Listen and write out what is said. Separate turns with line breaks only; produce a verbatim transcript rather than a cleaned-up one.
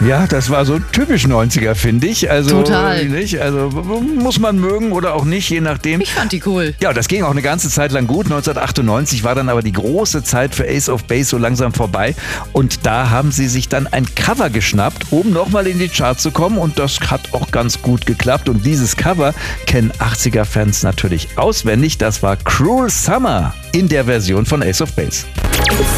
Ja, das war so typisch neunziger, finde ich. Also,
Total.
Nicht? Also muss man mögen oder auch nicht, je nachdem.
Ich fand die cool.
Ja, das ging auch eine ganze Zeit lang gut. neunzehnhundertachtundneunzig war dann aber die große Zeit für Ace of Base so langsam vorbei. Und da haben sie sich dann ein Cover geschnappt, um nochmal in die Charts zu kommen. Und das hat auch ganz gut geklappt. Und dieses Cover kennen achtziger-Fans natürlich auswendig. Das war Cruel Summer in der Version von Ace of Base.